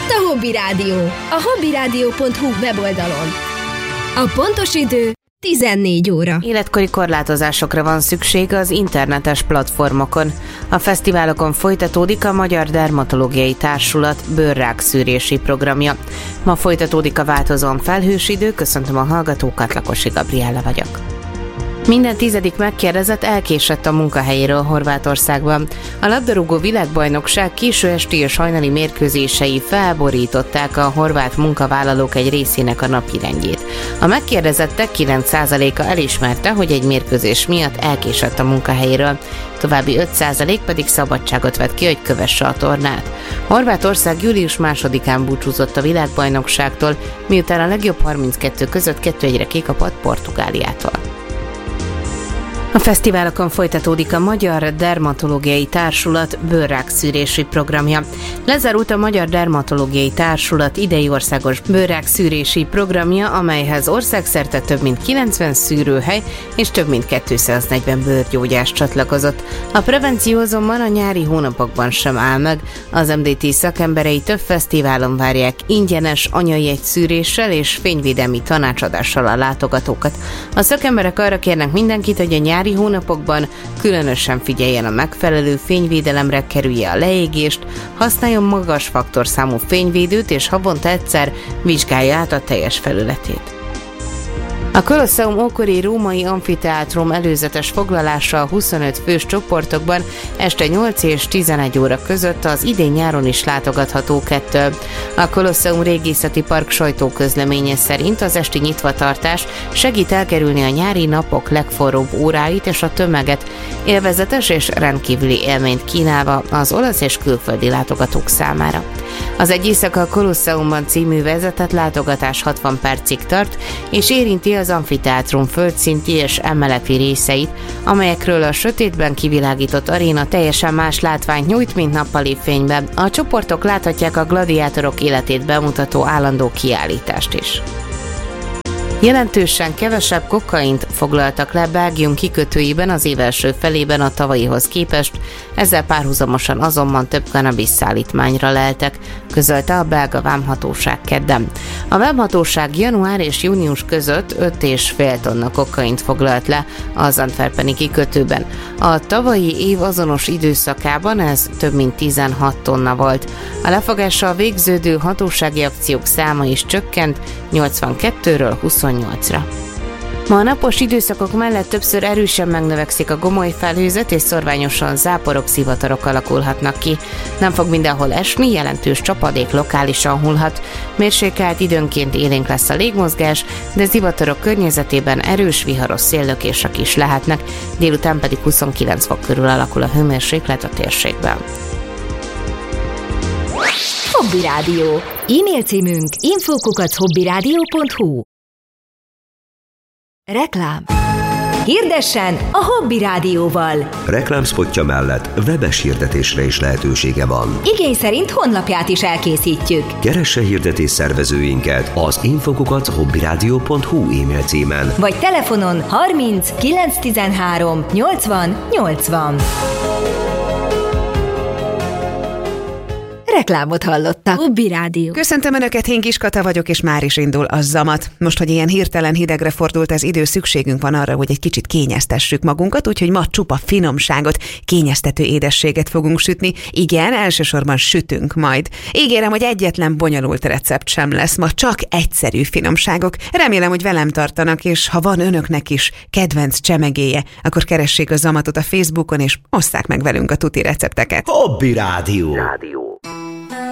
Itt a Hobby Rádió, a hobbyradio.hu weboldalon. A pontos idő 14 óra. Életkori korlátozásokra van szükség az internetes platformokon. A fesztiválokon folytatódik a Magyar Dermatológiai Társulat bőrrákszűrési programja. Ma folytatódik a változóan felhős idő, köszöntöm a hallgatókat, Lakosi Gabriella vagyok. Minden 10. megkérdezett elkésett a munkahelyéről Horvátországban. A labdarúgó világbajnokság késő esti és hajnali mérkőzései felborították a horvát munkavállalók egy részének a napirendjét. A megkérdezettek 9%-a elismerte, hogy egy mérkőzés miatt elkésett a munkahelyéről, további 5% pedig szabadságot vett ki, hogy kövesse a tornát. Horvátország július 2-án búcsúzott a világbajnokságtól, miután a legjobb 32 között 2-1-re kikapott Portugáliától. A fesztiválokon folytatódik a Magyar Dermatológiai Társulat bőrrákszűrési programja. Lezárult a Magyar Dermatológiai Társulat idei országos bőrrákszűrési programja, amelyhez országszerte több mint 90 szűrőhely és több mint 240 bőrgyógyász csatlakozott. A prevenció azonban a nyári hónapokban sem áll meg. Az MDT szakemberei több fesztiválon várják ingyenes anyai egyszűréssel és fényvédelmi tanácsadással a látogatókat. A szakemberek arra kérnek mindenkit, hogy a nyári hónapokban különösen figyeljen a megfelelő fényvédelemre, kerülje a leégést, használjon magas faktorszámú fényvédőt és havonta egyszer vizsgálja át a teljes felületét. A Colosseum ókori római amfiteátrum előzetes foglalása a 25 fős csoportokban este 8 és 11 óra között az idén nyáron is látogatható ettől. A Colosseum Régészeti Park sajtóközleménye szerint az esti nyitvatartás segít elkerülni a nyári napok legforróbb óráit és a tömeget, élvezetes és rendkívüli élményt kínálva az olasz és külföldi látogatók számára. Az Egy éjszaka a Colosseumban című vezetett látogatás 60 percig tart, és érinti az amfiteátrum földszinti és emeleti részeit, amelyekről a sötétben kivilágított aréna teljesen más látványt nyújt, mint nappali fényben. A csoportok láthatják a gladiátorok életét bemutató állandó kiállítást is. Jelentősen kevesebb kokaint foglaltak le Belgium kikötőiben az év első felében a tavalyihoz képest, ezzel párhuzamosan azonban több cannabis szállítmányra leltek, közölte a belga vámhatóság kedden. A vámhatóság január és június között 5,5 tonna kokaint foglalt le az antwerpeni kikötőben. A tavalyi év azonos időszakában ez több mint 16 tonna volt. A lefogással végződő hatósági akciók száma is csökkent 82-ről 28-ra. Ma a napos időszakok mellett többször erősen megnövekszik a gomoly felhőzet, és szorványosan záporok, zivatarok alakulhatnak ki. Nem fog mindenhol esni, jelentős csapadék lokálisan hullhat. Mérsékelt, időnként élénk lesz a légmozgás, de zivatarok környezetében erős viharos széllökések is lehetnek, délután pedig 29 fok körül alakul a hőmérséklet a térségben. Hobby Rádió. E-mail címünk info@hobbyradio.hu. Reklám. Hirdessen a Hobby Rádióval. Reklámszpotja mellett webes hirdetésre is lehetősége van. Igény szerint honlapját is elkészítjük. Keresse hirdetés szervezőinket az info@hobbyradio.hu e-mail címen. Vagy telefonon 30 913 80 80. Reklámot hallottak. Hobby Rádió. Köszöntöm Önöket, én Kis Kata vagyok, és már is indul a zamat. Most, hogy ilyen hirtelen hidegre fordult az idő, szükségünk van arra, hogy egy kicsit kényeztessük magunkat, úgyhogy ma csupa finomságot, kényeztető édességet fogunk sütni. Igen, elsősorban sütünk majd. Ígérem, hogy egyetlen bonyolult recept sem lesz, ma csak egyszerű finomságok. Remélem, hogy velem tartanak, és ha van Önöknek is kedvenc csemegéje, akkor keressék a zamatot a Facebookon, és osszák meg velünk a tuti recepteket. Hobby Rádió.